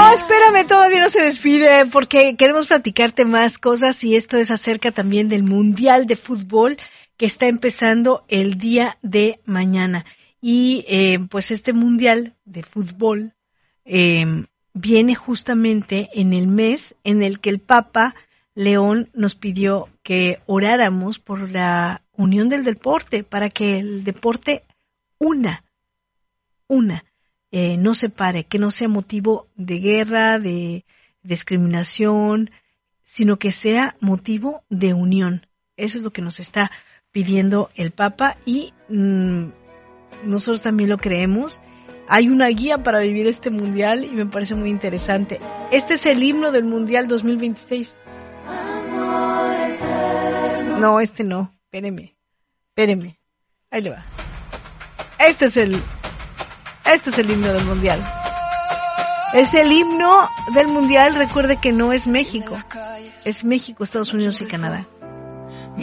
espérame, todavía no se despide porque queremos platicarte más cosas y esto es acerca también del Mundial de Fútbol que está empezando el día de mañana. Y pues este Mundial de Fútbol viene justamente en el mes en el que el Papa León nos pidió que oráramos por la unión del deporte, para que el deporte no separe, que no sea motivo de guerra, de discriminación, sino que sea motivo de unión. Eso es lo que nos está pidiendo el Papa y nosotros también lo creemos. Hay una guía para vivir este mundial y me parece muy interesante. Este es el himno del Mundial 2026. No, este no. Espéreme. Ahí le va. Este es el himno del mundial. Es el himno del mundial. Recuerde que no es México. Es México, Estados Unidos y Canadá.